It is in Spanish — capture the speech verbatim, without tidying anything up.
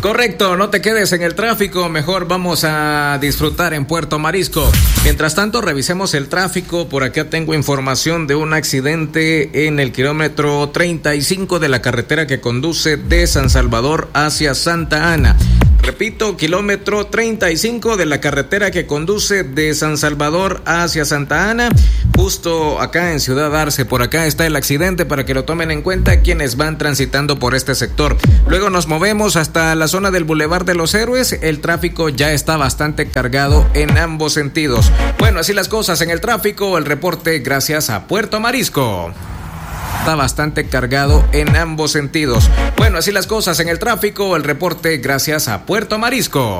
Correcto, no te quedes en el tráfico, mejor vamos a disfrutar en Puerto Marisco. Mientras tanto, revisemos el tráfico. Por acá tengo información de un accidente en el kilómetro treinta y cinco de la carretera que conduce de San Salvador hacia Santa Ana. Repito, kilómetro treinta y cinco de la carretera que conduce de San Salvador hacia Santa Ana, justo acá en Ciudad Arce. Por acá está el accidente para que lo tomen en cuenta quienes van transitando por este sector. Luego nos movemos hasta la zona del Boulevard de los Héroes. El tráfico ya está bastante cargado en ambos sentidos. Bueno, así las cosas en el tráfico. El reporte gracias a Puerto Marisco. Está bastante cargado en ambos sentidos. Bueno, así las cosas en el tráfico. El reporte gracias a Puerto Marisco.